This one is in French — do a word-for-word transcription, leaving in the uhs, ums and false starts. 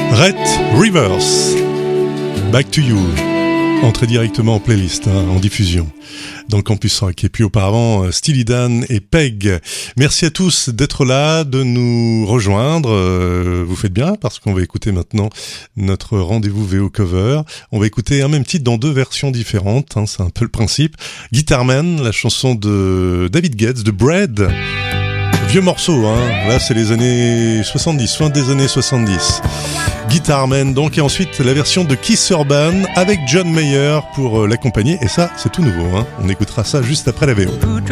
Rhett Rivers, Back to You, entrée directement en playlist, hein, en diffusion dans le Campus Rock. Et puis auparavant, Steely Dan et Peg. Merci à tous d'être là, de nous rejoindre. Euh, vous faites bien parce qu'on va écouter maintenant notre rendez-vous V O Cover. On va écouter un même titre dans deux versions différentes, hein, c'est un peu le principe. Guitarman, la chanson de David Geddes, de Bread. Vieux morceau, hein. Là c'est les années soixante-dix, fin des années soixante-dix. Guitarman donc, et ensuite la version de Keith Urban avec John Mayer pour euh, l'accompagner, et ça c'est tout nouveau, hein. On écoutera ça juste après la V O.